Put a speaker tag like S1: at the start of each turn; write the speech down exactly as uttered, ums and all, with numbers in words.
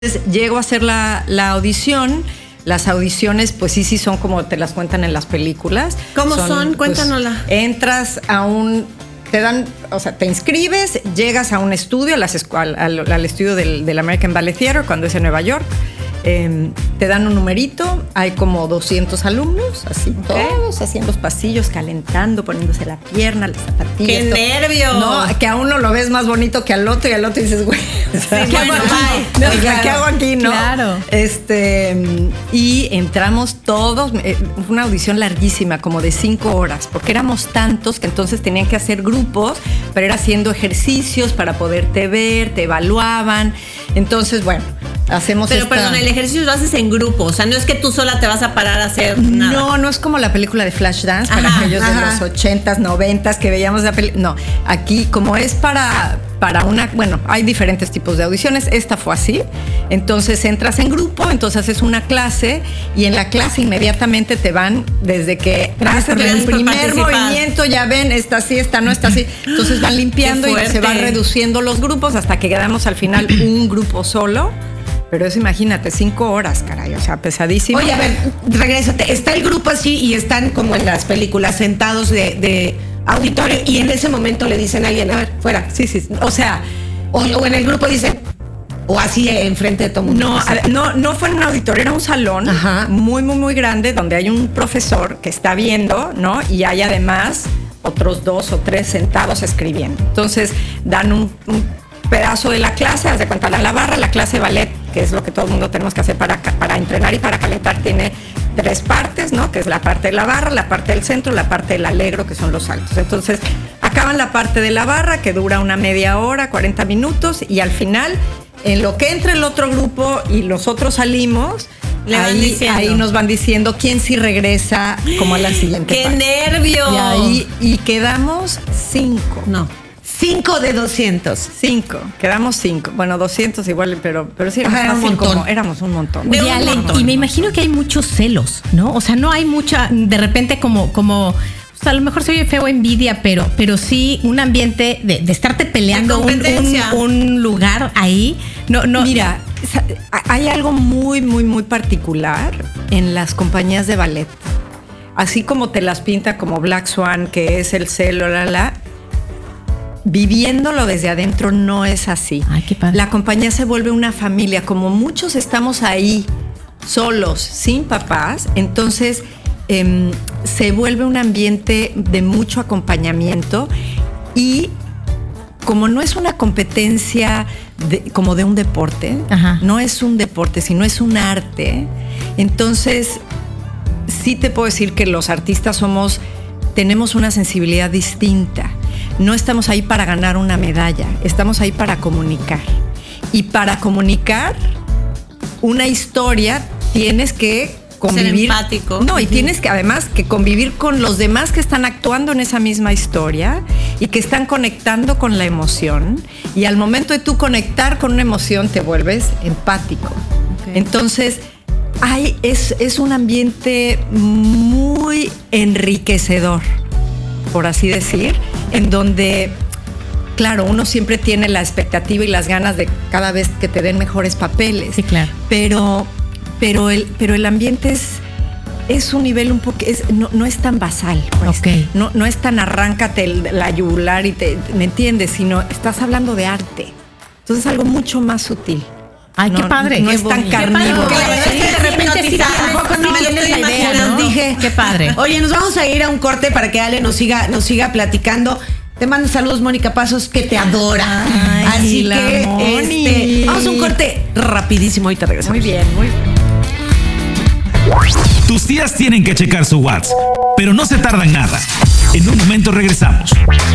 S1: Entonces, llego a hacer la, la audición. Las audiciones, pues sí, sí son como te las cuentan en las películas.
S2: ¿Cómo son? son? Cuéntanosla.
S1: Pues, entras a un... Te dan, o sea, te inscribes, llegas a un estudio, las, al, al, al estudio del, del American Ballet Theatre, cuando es en Nueva York. Eh, te dan un numerito, hay como doscientos alumnos, así, okay. Todos así en los pasillos, calentando, poniéndose la pierna, las zapatillas.
S2: ¡Qué todo. nervio!
S1: No, que a uno lo ves más bonito que al otro y al otro dices, güey, o sea,
S2: sí,
S1: ¿qué,
S2: bueno,
S1: hago aquí? No,
S2: claro,
S1: ¿qué hago aquí? No.
S2: Claro.
S1: Este, y entramos todos, eh, fue una audición larguísima, como de cinco horas, porque éramos tantos que entonces tenían que hacer grupos, pero era haciendo ejercicios para poderte ver, te evaluaban. Entonces, bueno, hacemos
S2: Pero
S1: esta...
S2: perdón, el ejercicio lo haces en grupo, o sea, no es que tú sola te vas a parar a hacer nada.
S1: No, no es como la película de Flashdance, para ajá, aquellos ajá. de los ochentas, noventas que veíamos la película. No, aquí como es para, para una... Bueno, hay diferentes tipos de audiciones, esta fue así. Entonces entras en grupo, entonces haces una clase y en la clase inmediatamente te van desde que haces el primer movimiento, ya ven, esta sí, esta no, esta sí. Entonces van limpiando y se van reduciendo los grupos hasta que quedamos al final un grupo solo. Pero eso imagínate, cinco horas, caray, o sea, pesadísimo.
S3: Oye, a ver, regrésate. Está el grupo así y están como en las películas, sentados de, de auditorio y en ese momento le dicen a alguien, a ver, fuera.
S1: Sí, sí, o sea...
S3: O, o en el grupo dicen, o así enfrente de todo el mundo.
S1: No, a ver, no, no fue en un auditorio, era un salón ajá. muy, muy, muy grande donde hay un profesor que está viendo, ¿no? Y hay además otros dos o tres sentados escribiendo. Entonces, dan un... un pedazo de la clase, haz de cuenta la barra, la clase ballet, que es lo que todo el mundo tenemos que hacer para, para entrenar y para calentar, tiene tres partes, ¿no? Que es la parte de la barra, la parte del centro, la parte del alegro, que son los saltos. Entonces, acaban la parte de la barra, que dura una media hora, cuarenta minutos, y al final, en lo que entra el otro grupo y los otros salimos,
S2: Le van
S1: ahí,
S2: diciendo.
S1: ahí nos van diciendo quién sí regresa como a la siguiente
S2: ¡Qué
S1: parte.
S2: nervio!
S1: Y ahí, y quedamos cinco.
S3: No. Cinco de doscientos.
S1: Cinco, quedamos cinco. Bueno, doscientos igual, pero, pero sí,
S3: Ajá, era un montón.
S1: Como, éramos un montón.
S4: Oye,
S1: un
S4: Ale,
S1: montón.
S4: y me imagino que hay muchos celos, ¿no? O sea, no hay mucha, de repente como, como, o sea, a lo mejor se oye feo envidia, pero, pero sí un ambiente de, de estarte peleando un, un, un lugar ahí. No, no.
S1: Mira, hay algo muy, muy, muy particular en las compañías de ballet. Así como te las pinta como Black Swan, que es el celo, la, la. Viviéndolo desde adentro no es así.
S4: Ay, qué padre.
S1: La compañía se vuelve una familia. Como muchos estamos ahí solos, sin papás, entonces eh, se vuelve un ambiente de mucho acompañamiento y como no es una competencia de, como de un deporte, ajá. no es un deporte, sino es un arte, entonces sí te puedo decir que los artistas somos, tenemos una sensibilidad distinta. No estamos ahí para ganar una medalla, estamos ahí para comunicar. Y para comunicar una historia tienes que convivir.
S2: Ser empático.
S1: No, y tienes que además que convivir con los demás que están actuando en esa misma historia y que están conectando con la emoción. Y al momento de tú conectar con una emoción te vuelves empático. Okay. Entonces, hay, es, es un ambiente muy enriquecedor, por así decir, en donde, claro, uno siempre tiene la expectativa y las ganas de cada vez que te den mejores papeles.
S4: Sí, claro.
S1: Pero, pero, el, pero el ambiente es, es un nivel un poco, es, no, no es tan basal. Pues.
S4: Okay.
S1: No, no es tan arráncate el, la yugular y te, ¿me entiendes? Sino estás hablando de arte. Entonces es algo mucho más sutil.
S4: Ay,
S1: no,
S4: qué padre.
S1: No
S4: qué
S1: es tan
S4: bonito.
S1: carnívoro.
S4: Qué padre. Sí, de repente sí, tampoco no tienes la idea, ¿no?
S3: Dije,
S4: qué padre.
S3: Oye, nos vamos a ir a un corte para que Ale nos siga, nos siga platicando. Te mando saludos, Mónica Pasos, que te adora.
S1: Ay,
S3: así
S1: la
S3: que
S1: Moni.
S3: este, vamos a un corte rapidísimo y te regresamos.
S1: Muy bien, muy bien.
S5: Tus tías tienen que checar su WhatsApp, pero no se tardan nada. En un momento regresamos.